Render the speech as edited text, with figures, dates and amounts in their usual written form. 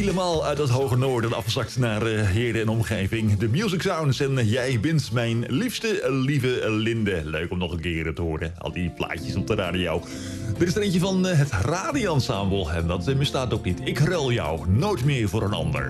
helemaal uit het hoge noorden afgezakt naar Heerden en omgeving. De Music Sounds en Jij bent mijn liefste lieve Linde. Leuk om nog een keer te horen, al die plaatjes op de radio. Er is er eentje van het Radio Ensemble en dat bestaat ook niet. Ik ruil jou nooit meer voor een ander.